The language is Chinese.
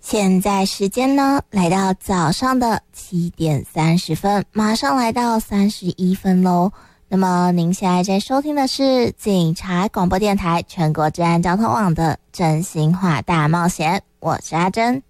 现在时间呢来到早上的7点30分，马上来到31分咯。那么您现在在收听的是警察广播电台全国治安交通网的真心话大冒险，我是阿珍。